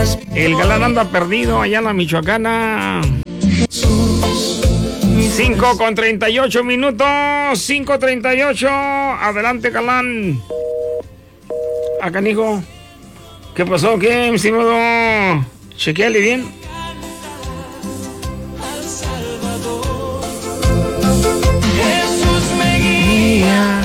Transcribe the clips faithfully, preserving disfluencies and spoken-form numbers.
El galán anda perdido allá en la Michoacana. cinco con treinta y ocho minutos. cinco treinta y ocho. Adelante, galán. Acá, hijo. ¿Qué pasó? ¿Qué, mi estimado? Chequeale bien. Jesús me guía.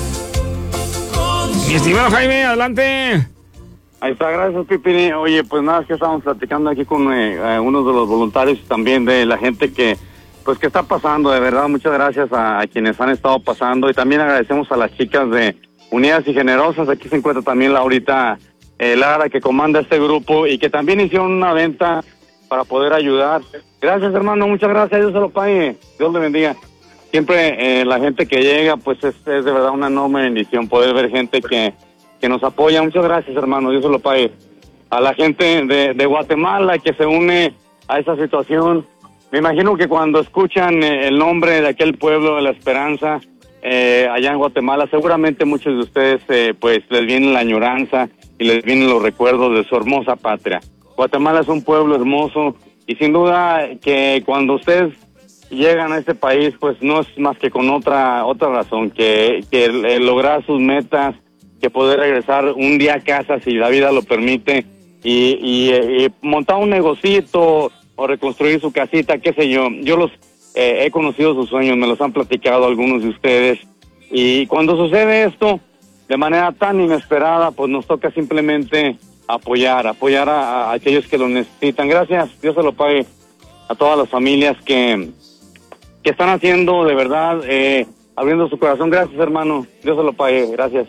Mi estimado Jaime, adelante. Ahí está, gracias, Pipini. Oye, pues nada, es que estamos platicando aquí con eh, uno de los voluntarios y también de la gente que, pues, que está pasando. De verdad, muchas gracias a, a quienes han estado pasando y también agradecemos a las chicas de Unidas y Generosas. Aquí se encuentra también Laurita eh, Lara, que comanda este grupo y que también hicieron una venta para poder ayudar. Gracias, hermano, muchas gracias. Dios se lo pague. Dios le bendiga. Siempre eh, la gente que llega, pues es, es de verdad una enorme bendición poder ver gente que que nos apoya. Muchas gracias, hermano, Dios se lo pague. A la gente de, de Guatemala que se une a esta situación, me imagino que cuando escuchan eh, el nombre de aquel pueblo de la esperanza, eh, allá en Guatemala, seguramente muchos de ustedes, eh, pues, les viene la añoranza y les vienen los recuerdos de su hermosa patria. Guatemala es un pueblo hermoso y sin duda que cuando ustedes llegan a este país, pues, no es más que con otra, otra razón, que, que el lograr sus metas, que poder regresar un día a casa si la vida lo permite y, y, y montar un negocito o reconstruir su casita, qué sé yo. Yo los eh, he conocido sus sueños, me los han platicado algunos de ustedes y cuando sucede esto de manera tan inesperada, pues nos toca simplemente apoyar, apoyar a, a aquellos que lo necesitan. Gracias, Dios se lo pague a todas las familias que, que están haciendo de verdad, eh, abriendo su corazón. Gracias, hermano, Dios se lo pague, gracias.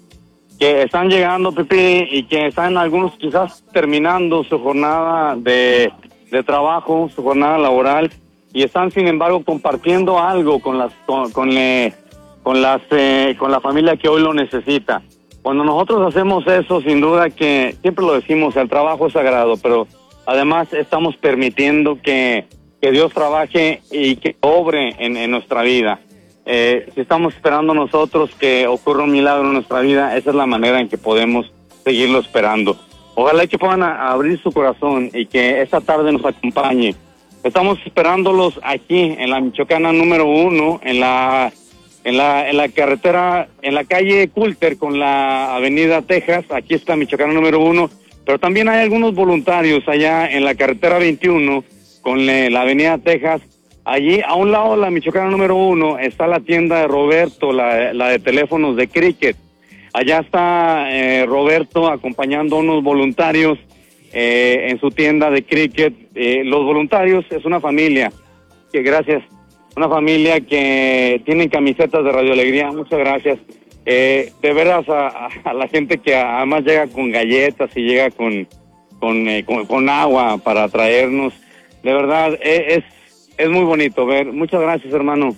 Que están llegando, Pipi, y que están algunos quizás terminando su jornada de, de trabajo, su jornada laboral, y están, sin embargo, compartiendo algo con las con, con, eh, con las eh, con la familia que hoy lo necesita. Cuando nosotros hacemos eso, sin duda que, siempre lo decimos, el trabajo es sagrado, pero además estamos permitiendo que, que Dios trabaje y que obre en, en nuestra vida. Eh, si estamos esperando nosotros que ocurra un milagro en nuestra vida, esa es la manera en que podemos seguirlo esperando. Ojalá que puedan a, a abrir su corazón y que esta tarde nos acompañe. Estamos esperándolos aquí en la Michoacana número uno, en la en la en la carretera, en la calle Coulter con la avenida Texas. Aquí está Michoacana número uno, pero también hay algunos voluntarios allá en la carretera veintiuno con la, la avenida Texas. Allí, a un lado de la Michoacana número uno, está la tienda de Roberto, la, la de teléfonos de Cricket. Allá está eh, Roberto acompañando a unos voluntarios eh, en su tienda de Cricket. Eh, los voluntarios es una familia, que gracias, una familia que tienen camisetas de Radio Alegría, muchas gracias. Eh, de veras a, a la gente que además llega con galletas y llega con, con, eh, con, con agua para traernos. De verdad, eh, es... Es muy bonito ver. Muchas gracias, hermano.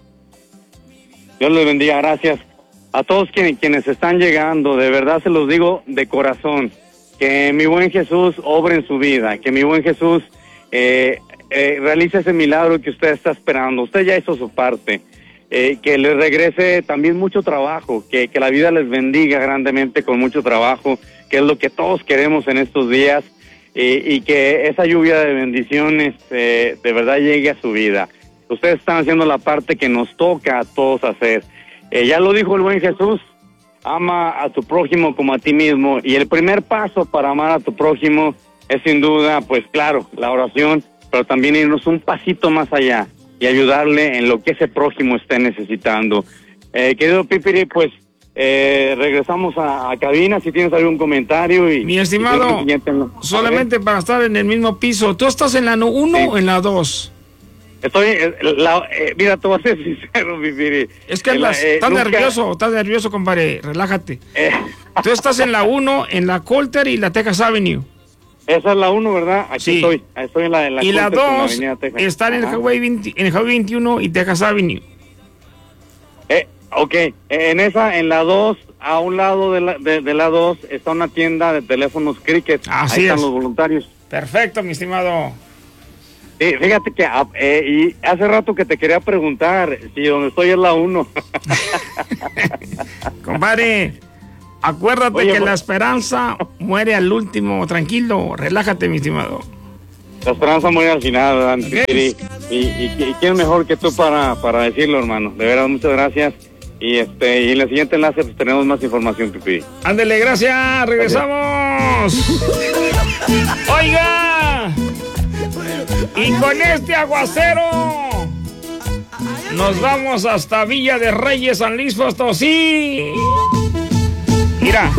Dios les bendiga. Gracias a todos quienes, quienes están llegando. De verdad se los digo de corazón. Que mi buen Jesús obre en su vida. Que mi buen Jesús eh, eh, realice ese milagro que usted está esperando. Usted ya hizo su parte. Eh, que les regrese también mucho trabajo. Que, que la vida les bendiga grandemente con mucho trabajo. Que es lo que todos queremos en estos días. Y, y que esa lluvia de bendiciones eh, de verdad llegue a su vida. Ustedes están haciendo la parte que nos toca a todos hacer. Eh, ya lo dijo el buen Jesús, ama a tu prójimo como a ti mismo. Y el primer paso para amar a tu prójimo es sin duda, pues claro, la oración, pero también irnos un pasito más allá y ayudarle en lo que ese prójimo esté necesitando. Eh, querido Pipiri, pues Eh, regresamos a, a cabina si tienes algún comentario. Y, mi estimado, y solamente para estar en el mismo piso, ¿tú estás en la uno sí. o en la dos? Estoy, la, eh, mira, te voy a ser sincero, mi Piri. Es que la, eh, estás nunca... nervioso, estás nervioso, compadre, relájate. Eh. Tú estás en la uno, en la Coulter y la Texas Avenue. Esa es la uno, ¿verdad? Aquí sí. estoy, estoy en la, en la y Coulter la dos está en el Highway veinte, en el Highway veintiuno y Texas Avenue. Eh. Ok, en esa, en la dos, a un lado de la, de, de la dos, está una tienda de teléfonos Cricket. Así Ahí están es. los voluntarios. Perfecto, mi estimado. Sí, fíjate que eh, y hace rato que te quería preguntar si donde estoy es la uno. Compadre, Acuérdate Oye, que pues- la esperanza muere al último. Tranquilo, relájate, mi estimado. La esperanza muere al final, ¿verdad? Ok. Y, y, y, y quién mejor que tú para, para decirlo, hermano. De verdad, muchas gracias. Y este y en el siguiente enlace pues, tenemos más información, Pipi. Ándele, gracias, regresamos. Oiga, y con este aguacero nos vamos hasta Villa de Reyes, San Luis Potosí. Mira.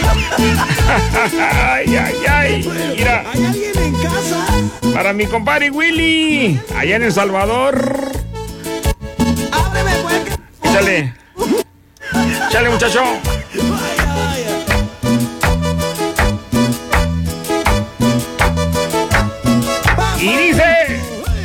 Ay, ay, ay. Mira. ¿Hay alguien en casa? Para mi compadre Willy, allá en El Salvador. Ábreme, pues. Échale. Échale, muchacho.